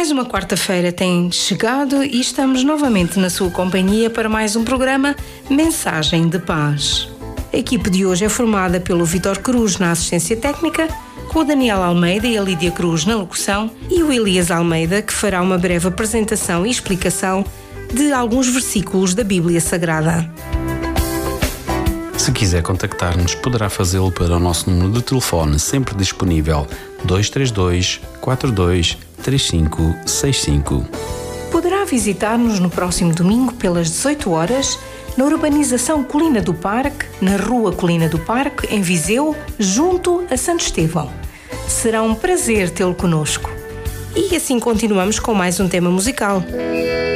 Mais uma quarta-feira tem chegado e estamos novamente na sua companhia para mais um programa Mensagem de Paz. A equipe de hoje é formada pelo Vítor Cruz na assistência técnica, com o Daniel Almeida e a Lídia Cruz na locução e o Elias Almeida, que fará uma breve apresentação e explicação de alguns versículos da Bíblia Sagrada. Se quiser contactar-nos, poderá fazê-lo para o nosso número de telefone, sempre disponível, 232 42 3565. Poderá visitar-nos no próximo domingo pelas 18 horas na urbanização Colina do Parque, na rua Colina do Parque, em Viseu, junto a Santo Estevão. Será um prazer tê-lo conosco. E assim continuamos com mais um tema musical.